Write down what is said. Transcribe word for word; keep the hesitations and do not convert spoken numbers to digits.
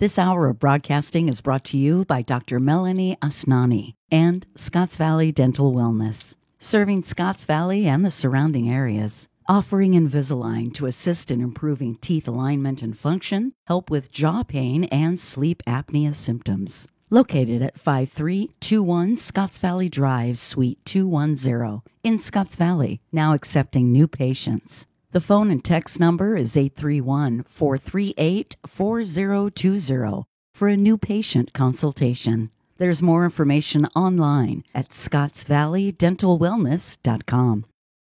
This hour of broadcasting is brought to you by Doctor Melanie Asnani and Scotts Valley Dental Wellness, serving Scotts Valley and the surrounding areas, offering Invisalign to assist in improving teeth alignment and function, help with jaw pain and sleep apnea symptoms. Located at five three two one Scotts Valley Drive, Suite two one zero in Scotts Valley, now accepting new patients. The phone and text number is eight three one, four three eight, four zero two zero for a new patient consultation. There's more information online at scotts valley dental wellness dot com.